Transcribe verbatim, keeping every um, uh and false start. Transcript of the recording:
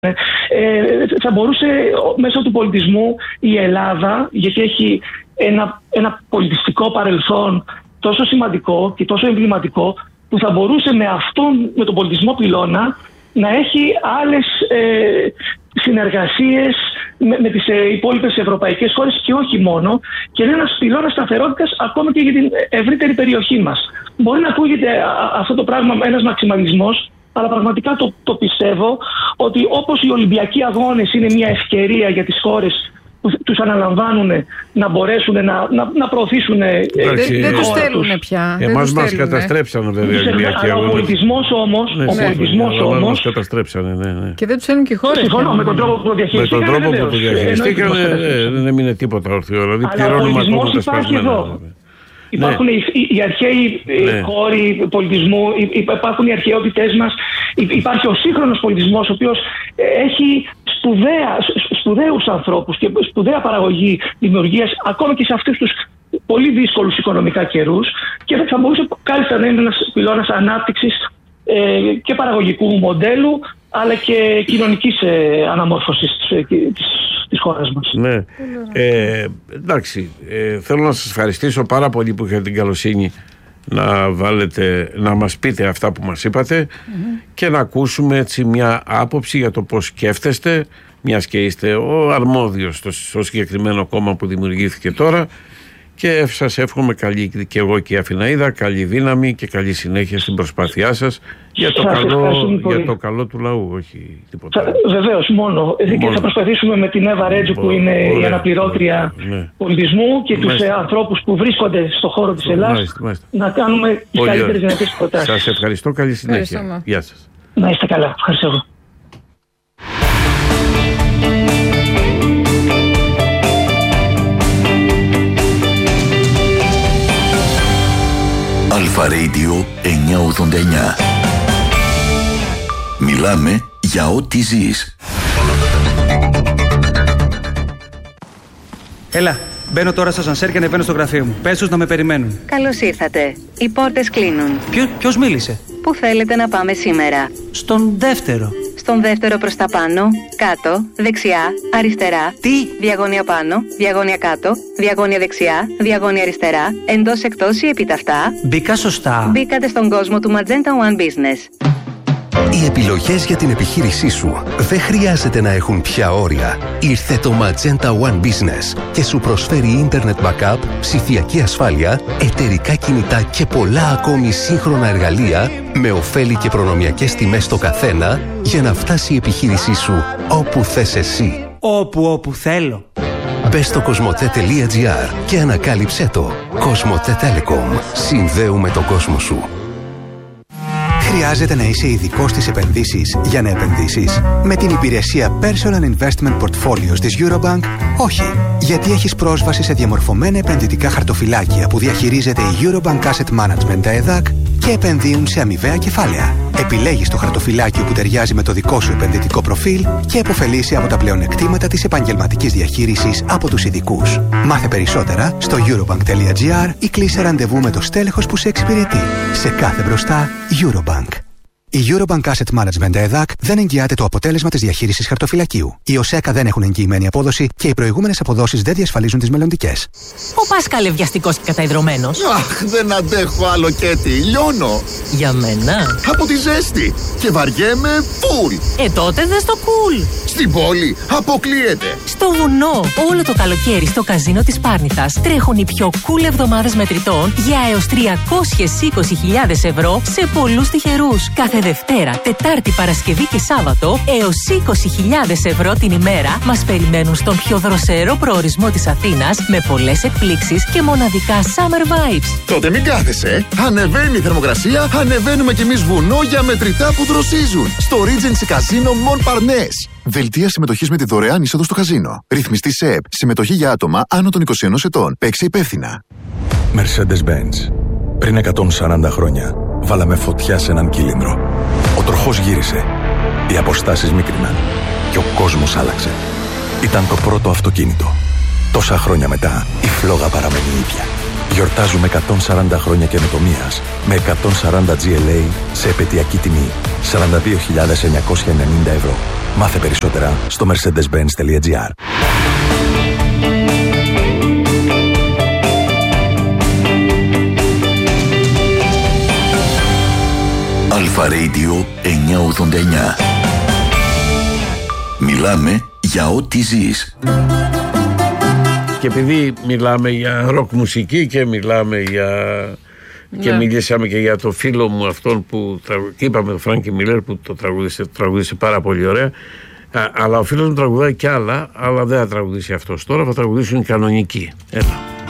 Ε, θα μπορούσε μέσω του πολιτισμού η Ελλάδα, γιατί έχει ένα, ένα πολιτιστικό παρελθόν τόσο σημαντικό και τόσο εμβληματικό, που θα μπορούσε με αυτόν, με τον πολιτισμό πυλώνα, να έχει άλλες ε, συνεργασίες με, με τις ε, υπόλοιπες ευρωπαϊκές χώρες και όχι μόνο, και είναι ένας πυλώνας σταθερότητας ακόμα και για την ευρύτερη περιοχή μας. Μπορεί να ακούγεται α, αυτό το πράγμα ένας μαξιμαλισμός, αλλά πραγματικά το, το πιστεύω ότι όπως οι Ολυμπιακοί Αγώνες είναι μια ευκαιρία για τις χώρες που τους αναλαμβάνουν να μπορέσουν να, να, να προωθήσουν. Δεν, δεν τους στέλνουν πια. Εμάς μας καταστρέψανε βέβαια οι Ολυμπιακοί Αγώνες. Ο πολιτισμός όμως. Ναι, ο ναι, πολιτισμός ναι, όμως. μας καταστρέψανε, ναι, ναι. Και δεν τους στέλνουν και οι χώρες. Συμφωνώ με τον τρόπο που το διαχειριστήκαν. Με τον τρόπο που το διαχειριστήκαν δεν έμεινε τίποτα ορθίο. Δηλαδή πληρώνουμε ακόμα τα σπασμένα. Υπάρχουν ναι. οι, οι αρχαίοι ναι. χώροι πολιτισμού, υπάρχουν οι αρχαιότητές μας, υπάρχει ο σύγχρονος πολιτισμός, ο οποίος έχει σπουδαία, σπουδαίους ανθρώπους και σπουδαία παραγωγή δημιουργίας, ακόμα και σε αυτούς τους πολύ δύσκολους οικονομικά καιρούς, και θα μπορούσε κάλλιστα να είναι ένας πυλώνας ανάπτυξης ε, και παραγωγικού μοντέλου, αλλά και κοινωνικής ε, αναμόρφωσης της, της, της χώρας μας. Ναι. Ε, εντάξει, ε, θέλω να σας ευχαριστήσω πάρα πολύ που είχατε την καλοσύνη να βάλετε, να μας πείτε αυτά που μας είπατε mm-hmm. και να ακούσουμε έτσι μια άποψη για το πώς σκέφτεστε, μιας και είστε ο αρμόδιος στο, στο συγκεκριμένο κόμμα που δημιουργήθηκε τώρα, και σας εύχομαι καλή, και εγώ και η Αθηναίδα, καλή δύναμη και καλή συνέχεια στην προσπάθειά σας για το, καλό, για το καλό του λαού, όχι τίποτα. Βεβαίως, μόνο. μόνο. Και θα προσπαθήσουμε με την Εύα Ρέτζου, που είναι ωραία, η αναπληρώτρια ναι. πολιτισμού, και τους ε, ανθρώπους που βρίσκονται στον χώρο της Ελλάδας, μάλιστα, μάλιστα. να κάνουμε τις καλύτερες δυνατές προτάσεις. Σας ευχαριστώ, καλή συνέχεια. Γεια σας. Να είστε καλά. Ευχαριστώ. Αλφα Radio εννιακόσια ογδόντα εννιά. Μιλάμε για ό,τι ζεις. Έλα, μπαίνω τώρα στο σανσέρ και ανεβαίνω στο γραφείο μου. Πες τους να με περιμένουν. Καλώς ήρθατε. Οι πόρτες κλείνουν. Ποιο, ποιος μίλησε? Πού θέλετε να πάμε σήμερα? Στον δεύτερο. Στον δεύτερο προς τα πάνω, κάτω, δεξιά, αριστερά. Τι? Διαγώνια πάνω, διαγώνια κάτω, διαγώνια δεξιά, διαγώνια αριστερά, εντός εκτός ή επιταυτά. Μπήκα σωστά. Μπήκατε στον κόσμο του Magenta One Business. Οι επιλογές για την επιχείρησή σου δεν χρειάζεται να έχουν πια όρια. Ήρθε το Magenta One Business και σου προσφέρει Internet Backup, ψηφιακή ασφάλεια, εταιρικά κινητά και πολλά ακόμη σύγχρονα εργαλεία με ωφέλη και προνομιακές τιμές στο καθένα, για να φτάσει η επιχείρησή σου όπου θες εσύ. Όπου όπου θέλω. Μπες στο κοσμοτέ.gr και ανακάλυψέ το. Κοσμοτέ Telecom. Συνδέουμε τον κόσμο σου. Χρειάζεται να είσαι ειδικός στις επενδύσεις για να επενδύσεις? Με την υπηρεσία Personal Investment Portfolios της Eurobank, όχι. Γιατί έχεις πρόσβαση σε διαμορφωμένα επενδυτικά χαρτοφυλάκια που διαχειρίζεται η Eurobank Asset Management ΕΔΑΚ και επενδύουν σε αμοιβαία κεφάλαια. Επιλέγεις το χαρτοφυλάκιο που ταιριάζει με το δικό σου επενδυτικό προφίλ και επωφελείσαι από τα πλεονεκτήματα της επαγγελματικής διαχείρισης από τους ειδικούς. Μάθε περισσότερα στο eurobank.gr ή κλείσε ραντεβού με το στέλεχος που σε εξυπηρετεί. Σε κάθε μπροστά, Eurobank. Η Eurobank Asset Management ΕΔΑΚ δεν εγγυάται το αποτέλεσμα της διαχείρισης χαρτοφυλακίου. Οι ΟΣΕΚΑ δεν έχουν εγγυημένη απόδοση και οι προηγούμενες αποδόσεις δεν διασφαλίζουν τις μελλοντικές. Ο Πάσκαλ βιαστικός και καταϊδρωμένος. Αχ, δεν αντέχω άλλο Κέτι. Λιώνω. Για μένα. Από τη ζέστη. Και βαριέμαι φουλ. Ε, τότε δες το κουλ. Στην πόλη αποκλείεται. Στο βουνό. Όλο το καλοκαίρι στο καζίνο της Πάρνηθας τρέχουν οι πιο cool εβδομάδες μετρητών για έως τριακόσιες είκοσι χιλιάδες ευρώ σε πολλούς τυχερούς. Κάθε Δευτέρα, Τετάρτη, Παρασκευή και Σάββατο έως είκοσι χιλιάδες ευρώ την ημέρα μας περιμένουν στον πιο δροσερό προορισμό της Αθήνας με πολλές εκπλήξεις και μοναδικά summer vibes. Τότε μην κάθεσαι. Ανεβαίνει η θερμοκρασία, ανεβαίνουμε κι εμείς βουνό για μετρητά που δροσίζουν. Στο Regency Casino Montparnasse. Δελτία συμμετοχής με τη δωρεάν είσοδο στο καζίνο. Ρυθμιστή ΣΕΠ. Συμμετοχή για άτομα άνω των είκοσι ενός ετών. Παίξε υπεύθυνα. Mercedes-Benz. Πριν εκατόν σαράντα χρόνια, βάλαμε φωτιά σε έναν κύλινδρο. Ο τροχός γύρισε. Οι αποστάσεις μίκριναν. Και ο κόσμος άλλαξε. Ήταν το πρώτο αυτοκίνητο. Τόσα χρόνια μετά, η φλόγα παραμένει ίδια. Γιορτάζουμε εκατόν σαράντα χρόνια καινοτομίας με εκατόν σαράντα τζι ελ έι σε επαιτειακή τιμή σαράντα δύο χιλιάδες εννιακόσια ενενήντα ευρώ. Μάθε περισσότερα στο mercedes benz τελεία gr. Αλφα Radio εννιακόσια ογδόντα εννιά. Μιλάμε για ό,τι ζεις. Και επειδή μιλάμε για ροκ μουσική και μιλάμε για... Ναι. Και μιλήσαμε και για το φίλο μου αυτόν που τραγου... είπαμε, τον Φράνκι Μίλλερ, που το τραγουδίσε, τραγουδίσε πάρα πολύ ωραία. Α, αλλά ο φίλος μου τραγουδάει κι άλλα, αλλά δεν θα τραγουδήσει αυτός. Τώρα θα τραγουδήσουν οι κανονικοί. Έλα.